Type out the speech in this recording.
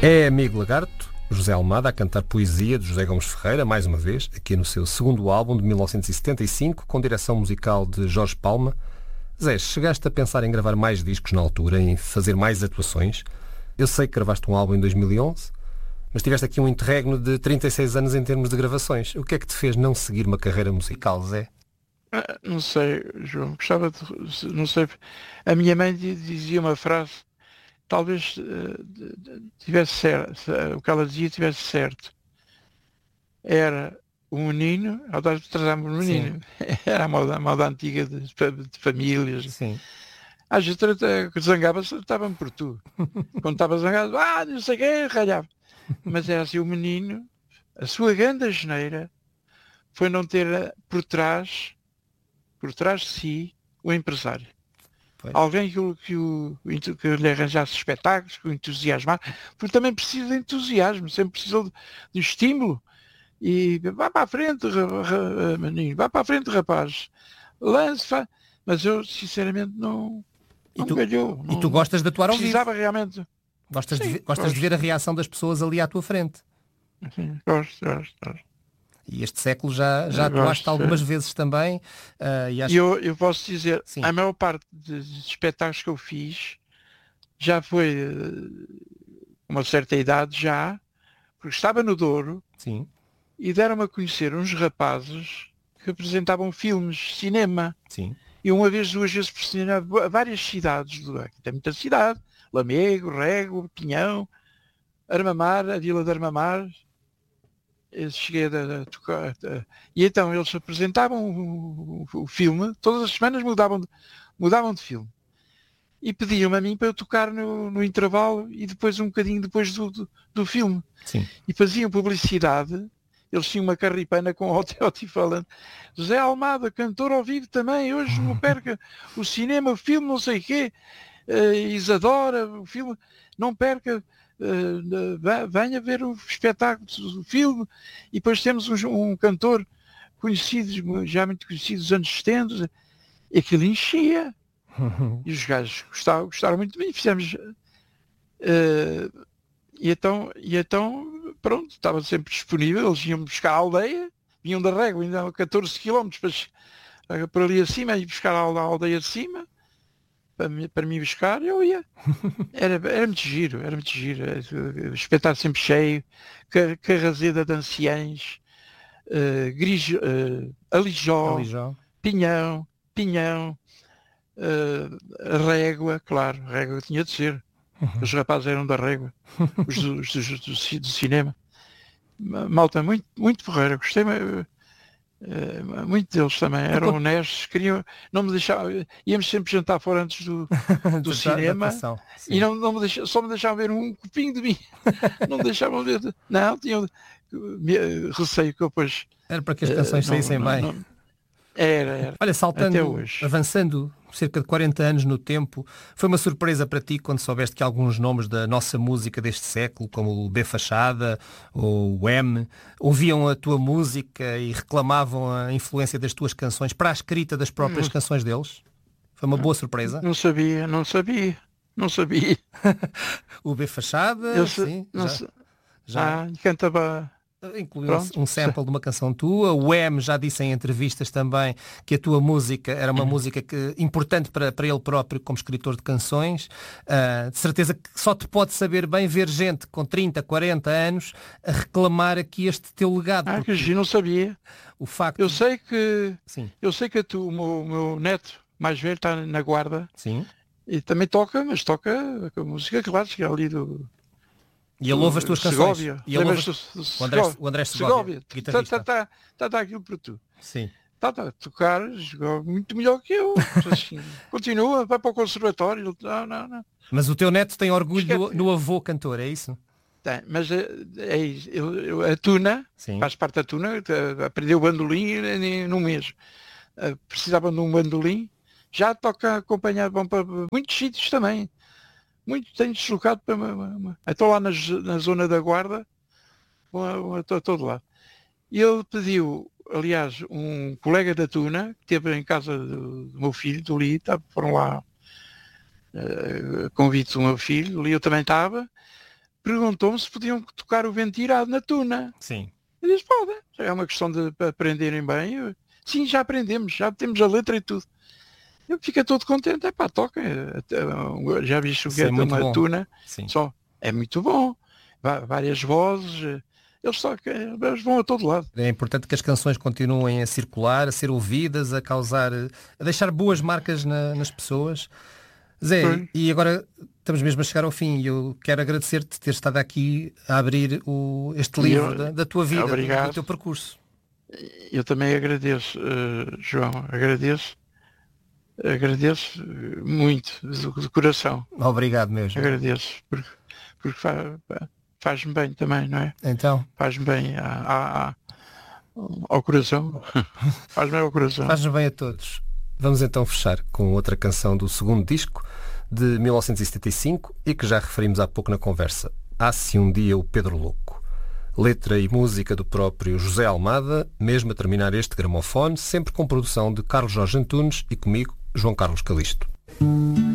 É Amigo Lagarto, José Almada a cantar poesia de José Gomes Ferreira, mais uma vez, aqui no seu segundo álbum de 1975, com direção musical de Jorge Palma. Zé, chegaste a pensar em gravar mais discos na altura, em fazer mais atuações. Eu sei que gravaste um álbum em 2011, mas tiveste aqui um interregno de 36 anos em termos de gravações. O que é que te fez não seguir uma carreira musical, Zé? Não sei, João, gostava de, não sei, a minha mãe dizia uma frase, talvez tivesse certo, o que ela dizia tivesse certo. Era o menino, ela trazia-me um Sim, menino, era a moda antiga de famílias. sim. Às vezes zangava-se, estava-me por tu. Quando estava zangado, não sei o quê, ralhava. Mas era assim, o menino, a sua grande asneira foi não ter por trás de si, o empresário. Pois. Alguém que lhe arranjasse espetáculos, que o entusiasmasse, porque também precisa de entusiasmo, sempre precisa de estímulo. E vá para a frente, menino, vá para a frente, rapaz. Lance, mas eu sinceramente E não me tu, calhou. e tu gostas de atuar ao vivo? Precisava realmente. Sim, Gostas de ver a gosto. reação das pessoas ali à tua frente? Sim, gosto. E este século já atuaste Gosto. algumas vezes também, e E acho que eu posso dizer, sim, a maior parte de espetáculos que eu fiz já foi uma certa idade já, porque estava no Douro sim, e deram-me a conhecer uns rapazes que apresentavam filmes, cinema. sim. E uma vez, duas vezes por semana, a várias cidades do aqui tem muita cidade, Lamego, Rego, Pinhão, Armamar, a Vila de Armamar. Eu cheguei a tocar. E então eles apresentavam o filme, todas as semanas mudavam de filme. E pediam-me a mim para eu tocar no intervalo e depois um bocadinho depois do filme. Sim. E faziam publicidade. Eles tinham uma carripana com o falando José Almada, cantor ao vivo também, hoje não perca o cinema, o filme, não sei o quê, Isadora, o filme, não perca, venha ver o espetáculo do filme. E depois temos um cantor conhecido, já muito conhecido dos anos 70, e aquilo enchia. E os gajos gostaram muito de mim, fizemos. E então, pronto, estava sempre disponível, eles iam buscar a aldeia, vinham da Régua, ainda a 14 quilómetros para ali acima, e buscar a aldeia de cima, para me buscar, eu ia. Era muito giro, era muito giro. O espetáculo sempre cheio, Carrazeda de Anciães, Ali Alijó, já. Pinhão, Régua, claro, Régua tinha de ser. Os rapazes eram da Régua, do cinema. Malta muito porreira, gostei muito deles também, Tu eram honestos, queriam, não me deixavam, íamos sempre jantar fora antes do da cinema atuação, e sim. só me deixavam ver um copinho de mim, não me deixavam ver, não, tinham receio que eu depois Era para que as canções saíssem bem. era, Olha, até saltando, hoje. avançando cerca de 40 anos no tempo, foi uma surpresa para ti quando soubeste que alguns nomes da nossa música deste século, como o B Fachada ou o M, ouviam a tua música e reclamavam a influência das tuas canções para a escrita das próprias Não, canções deles? Foi uma boa surpresa. não sabia. O B Eu Fachada, sim, não já e cantava, incluiu pronto. um sample de uma canção tua. O M já disse em entrevistas também que a tua música era uma música importante para ele próprio como escritor de canções. De certeza que só te pode saber bem ver gente com 30, 40 anos a reclamar aqui este teu legado. Que Porque eu não sabia. o facto... Eu sei que Sim, eu sei que o meu neto mais velho está na guarda sim. e também toca, mas toca a música clássica ali E ele ouve as do tuas canções. Segóvia. E ele ouve Lembras do o Segóvia? André Segovia, Segóvia. guitarrista. Está aquilo para tu. Sim. Está a tocar, jogou muito melhor que eu. Assim, continua, vai para o conservatório. Não. Mas o teu neto tem orgulho Esquece. no avô cantor, é isso? Tem, mas isso. A Tuna, Sim. faz parte da Tuna, aprendeu bandolim num mês. Precisava de um bandolim. Já toca acompanhado, vão para muitos sítios também. Muito tenho deslocado para estou lá na zona da Guarda, estou a todo lado. E ele pediu, aliás, um colega da Tuna, que esteve em casa do meu filho, do Li, foram lá convites do meu filho, o Li eu também estava, perguntou-me se podiam tocar o Vento Irado na Tuna. Sim. Eu disse, pode, é uma questão de aprenderem bem. Sim, já aprendemos, já temos a letra e tudo. Eu fiquei todo contente, toca. Já viste o que é uma tuna? Sim. Só, é muito bom. Várias vozes, eles vão a todo lado. É importante que as canções continuem a circular, a ser ouvidas, a deixar boas marcas nas pessoas. Zé, e agora estamos mesmo a chegar ao fim e eu quero agradecer-te ter estado aqui a abrir este livro da tua vida, do teu percurso. Eu também agradeço, João, agradeço muito, de coração. Obrigado mesmo. Agradeço, porque faz-me bem também, não é? Então? Faz-me bem ao coração. Faz-me bem ao coração. Faz-me bem a todos. Vamos então fechar com outra canção do segundo disco, de 1975, e que já referimos há pouco na conversa. Há-se um dia o Pedro Louco. Letra e música do próprio José Almada, mesmo a terminar este gramofone, sempre com produção de Carlos Jorge Antunes e comigo, João Carlos Calisto.